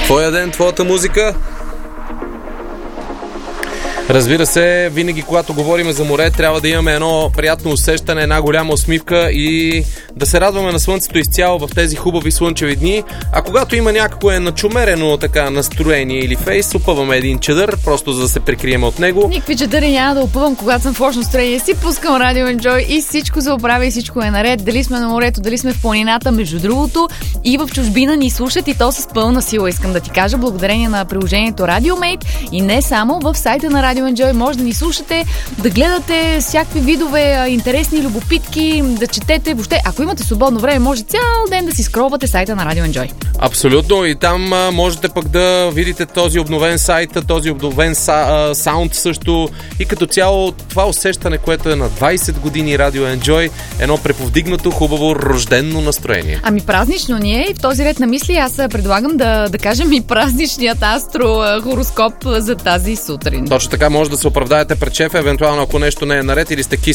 Твоя ден, твоята музика. Разбира се, винаги когато говорим за море, трябва да имаме едно приятно усещане, една голяма усмивка и да се радваме на слънцето изцяло в тези хубави слънчеви дни. А когато има някакво начумерено така настроение или фейс, опъваме един чадър, просто за да се прикрием от него. Никакви чадъри няма да опъвам, когато съм в лошо настроение. Си пускам Radio Enjoy и всичко се оправя и всичко е наред. Дали сме на морето, дали сме в планината, между другото и в чужбина ни слушат, и то с пълна сила, искам да ти кажа, благодарение на приложението RadioMate, и не само. В сайта на Radio Enjoy може да ни слушате, да гледате всякакви видове интересни любопитки, да четете. Въобще, ако имате свободно време, може цял ден да си скролвате сайта на Radio Enjoy. Абсолютно, и там можете пък да видите този обновен сайт, този обновен саунд също, и като цяло това усещане, което е на 20 години Radio Enjoy, едно преповдигнато, хубаво, рожденно настроение. Ами празнично ни е, и в този ред на мисли аз предлагам да кажем и празничният хороскоп за тази сутрин. Точно така, може да се оправдаете пред шефа, евентуално ако нещо не е наред или сте